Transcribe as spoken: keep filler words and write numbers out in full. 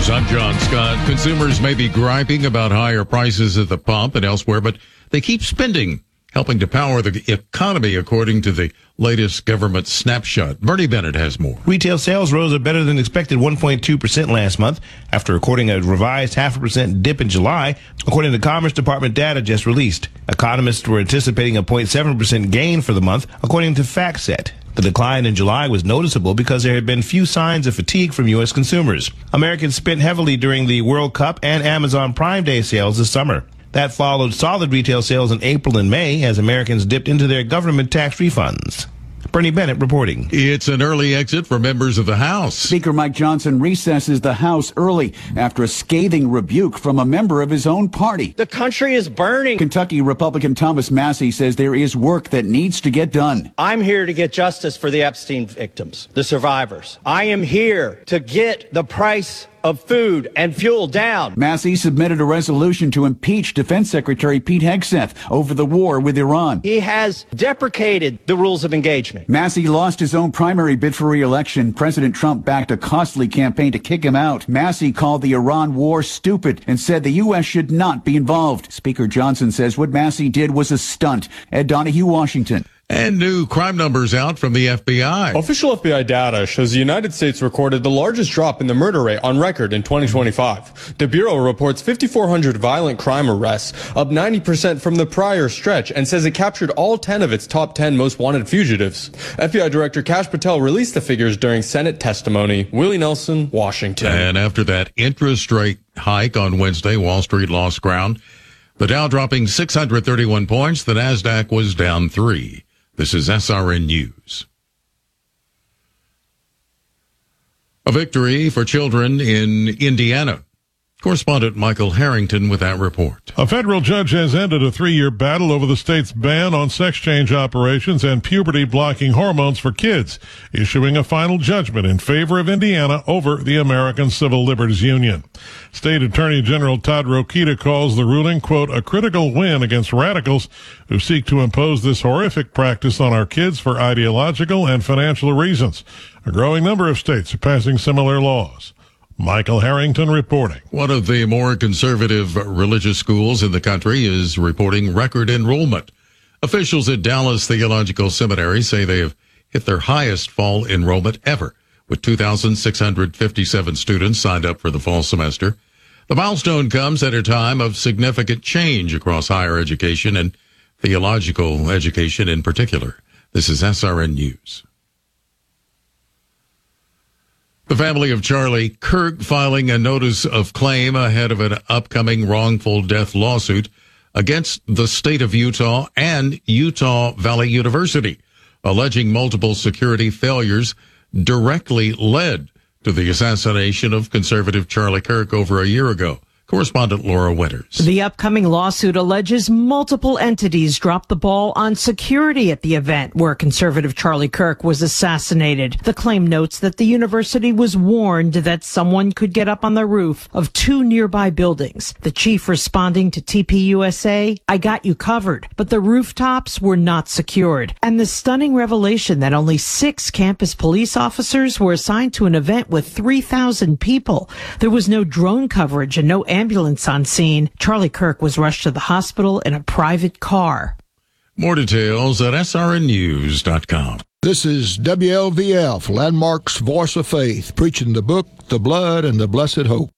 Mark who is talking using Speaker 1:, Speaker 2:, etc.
Speaker 1: News. I'm John Scott. Consumers may be griping about higher prices at the pump and elsewhere, but they keep spending, helping to power the economy, according to the latest government snapshot. Bernie Bennett has more.
Speaker 2: Retail sales rose a better than expected one point two percent last month after recording a revised half a percent dip in July, according to Commerce Department data just released. Economists were anticipating a zero point seven percent gain for the month, according to FactSet. The decline in July was noticeable because there had been few signs of fatigue from U S consumers. Americans spent heavily during the World Cup and Amazon Prime Day sales this summer. That followed solid retail sales in April and May as Americans dipped into their government tax refunds. Bernie Bennett reporting.
Speaker 1: It's an early exit for members of the House.
Speaker 3: Speaker Mike Johnson recesses the House early after a scathing rebuke from a member of his own party.
Speaker 4: The country is burning.
Speaker 3: Kentucky Republican Thomas Massie says there is work that needs to get done.
Speaker 4: I'm here to get justice for the Epstein victims, the survivors. I am here to get the price of food and fuel down.
Speaker 3: Massie submitted a resolution to impeach Defense Secretary Pete Hegseth over the war with Iran.
Speaker 4: He has deprecated the rules of engagement.
Speaker 3: Massie lost his own primary bid for re-election. President Trump backed a costly campaign to kick him out. Massie called the Iran war stupid and said the U S should not be involved. Speaker Johnson says what Massie did was a stunt. Ed Donahue, Washington.
Speaker 1: And new crime numbers out from the F B I.
Speaker 5: Official F B I data shows the United States recorded the largest drop in the murder rate on record in twenty twenty-five. The Bureau reports five thousand four hundred violent crime arrests, up ninety percent from the prior stretch, and says it captured all ten of its top ten most wanted fugitives. F B I Director Kash Patel released the figures during Senate testimony. Willie Nelson, Washington.
Speaker 1: And after that interest rate hike on Wednesday, Wall Street lost ground. The Dow dropping six hundred thirty-one points. The Nasdaq was down three. This is S R N News. A victory for children in Indiana. Correspondent Michael Harrington with that report.
Speaker 6: A federal judge has ended a three-year battle over the state's ban on sex change operations and puberty-blocking hormones for kids, issuing a final judgment in favor of Indiana over the American Civil Liberties Union. State Attorney General Todd Rokita calls the ruling, quote, a critical win against radicals who seek to impose this horrific practice on our kids for ideological and financial reasons. A growing number of states are passing similar laws. Michael Harrington reporting.
Speaker 1: One of the more conservative religious schools in the country is reporting record enrollment. Officials at Dallas Theological Seminary say they have hit their highest fall enrollment ever, with two thousand six hundred fifty-seven students signed up for the fall semester. The milestone comes at a time of significant change across higher education and theological education in particular. This is S R N News. The family of Charlie Kirk filing a notice of claim ahead of an upcoming wrongful death lawsuit against the state of Utah and Utah Valley University, alleging multiple security failures directly led to the assassination of conservative Charlie Kirk over a year ago. Correspondent Laura Winters.
Speaker 7: The upcoming lawsuit alleges multiple entities dropped the ball on security at the event where conservative Charlie Kirk was assassinated. The claim notes that the university was warned that someone could get up on the roof of two nearby buildings. The chief responding to T P U S A, I got you covered, but the rooftops were not secured. And the stunning revelation that only six campus police officers were assigned to an event with three thousand people. There was no drone coverage and no ambulance on scene. Charlie Kirk was rushed to the hospital in a private car.
Speaker 1: More details at S R N news dot com.
Speaker 8: This is W L V F, Landmark's Voice of Faith, preaching the book, the blood, and the blessed hope.